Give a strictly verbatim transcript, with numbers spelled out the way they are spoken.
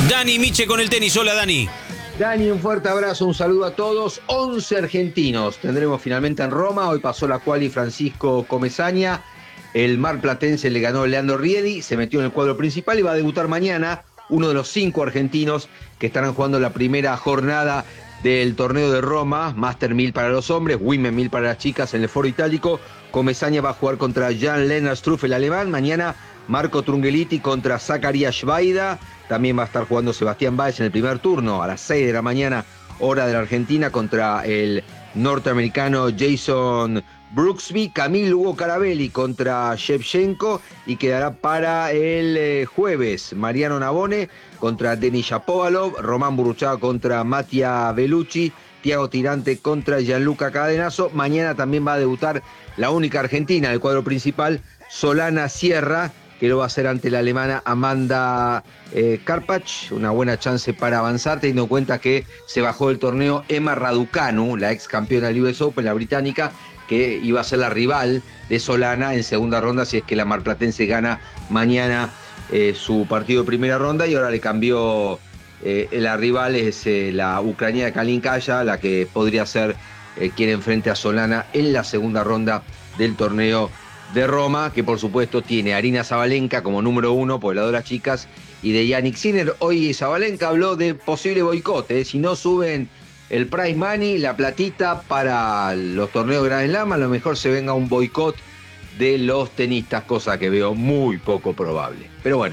Dani Miche con el tenis. Hola, Dani. Dani, un fuerte abrazo, un saludo a todos. once argentinos tendremos finalmente en Roma. Hoy pasó la quali Francisco Comesaña. El marplatense le ganó Leandro Riedi, se metió en el cuadro principal y va a debutar mañana uno de los cinco argentinos que estarán jugando la primera jornada del torneo de Roma, Master mil para los hombres, Women mil para las chicas en el Foro Itálico. Comesaña va a jugar contra Jan-Lennart Struff, el alemán. Mañana Marco Trungeliti contra Zakaria Schweida. También va a estar jugando Sebastián Báez en el primer turno a las seis de la mañana, hora de la Argentina, contra el norteamericano Jason Brooksby. Camille Hugo Carabelli contra Shevchenko, y quedará para el eh, jueves Mariano Navone contra Denis Shapovalov, Román Burruchaga contra Mattia Bellucci, Tiago Tirante contra Gianluca Cadenazo. Mañana también va a debutar la única argentina del cuadro principal, Solana Sierra, que lo va a hacer ante la alemana Amanda eh, Karpach. Una buena chance para avanzar, teniendo en cuenta que se bajó del torneo Emma Raducanu, la ex campeona del U S Open, la británica, que iba a ser la rival de Solana en segunda ronda si es que la marplatense gana mañana eh, su partido de primera ronda, y ahora le cambió eh, la rival, es eh, la ucraniana Kalinkaya, la que podría ser eh, quien enfrente a Solana en la segunda ronda del torneo de Roma, que por supuesto tiene a Arina Zabalenka como número uno por el lado de las chicas y de Yannick Sinner. Hoy Zabalenka habló de posible boicot, ¿eh? Si no suben el prize money, la platita para los torneos Grand Slam, a lo mejor se venga un boicot de los tenistas, cosa que veo muy poco probable. Pero bueno.